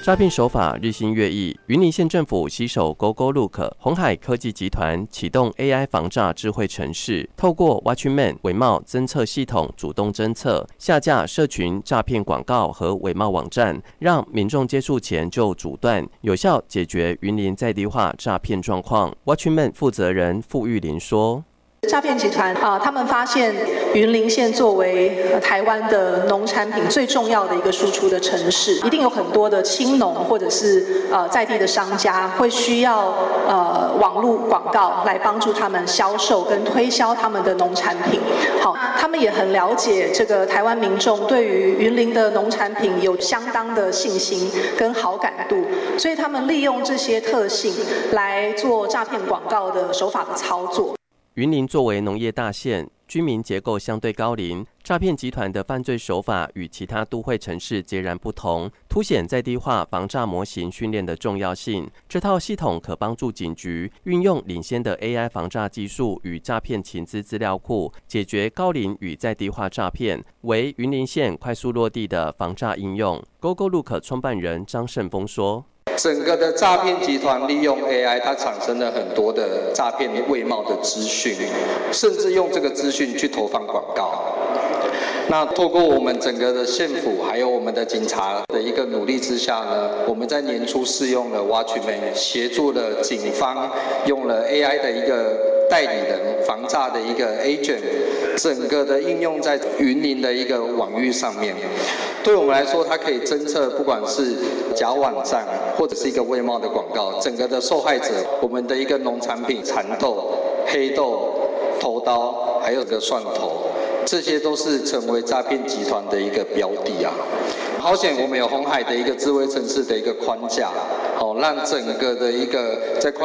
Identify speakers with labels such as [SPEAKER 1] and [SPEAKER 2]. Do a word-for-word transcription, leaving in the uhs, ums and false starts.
[SPEAKER 1] 诈骗手法日新月异，云林县政府携手 GoGoLook、鸿海科技集团启动 A I 防诈智慧城市，透过 Watchman 伪冒侦测系统主动侦测、下架社群诈骗广告和伪冒网站，让民众接触前就阻断，有效解决云林在地化诈骗状况。Watchman 负责人傅玉林说。
[SPEAKER 2] 诈骗集团啊，他们发现云林县作为台湾的农产品最重要的一个输出的城市，一定有很多的青农或者是呃在地的商家会需要呃网络广告来帮助他们销售跟推销他们的农产品。好，他们也很了解这个台湾民众对于云林的农产品有相当的信心跟好感度，所以他们利用这些特性来做诈骗广告的手法的操作。
[SPEAKER 1] 云林作为农业大县，居民结构相对高龄，诈骗集团的犯罪手法与其他都会城市截然不同，凸显在地化防诈模型训练的重要性。这套系统可帮助警局运用领先的 A I 防诈技术与诈骗情资资料库，解决高龄与在地化诈骗，为云林县快速落地的防诈应用。GoGoLook 创办人张胜峰说。
[SPEAKER 3] 整个的诈骗集团利用 A I， 它产生了很多的诈骗伪冒的资讯，甚至用这个资讯去投放广告。那透过我们整个的县府还有我们的警察的一个努力之下呢，我们在年初试用了 Watchman， 协助了警方用了 A I 的一个代理人防诈的一个 agent， 整个的应用在云林的一个网域上面。对我们来说，它可以侦测不管是假网站或者是一个伪冒的广告，整个的受害者，我们的一个农产品蚕豆、黑豆、头刀，还有个蒜头，这些都是成为诈骗集团的一个标的啊。好险，我们有鸿海的一个智慧城市的一个框架，好让整个的一个在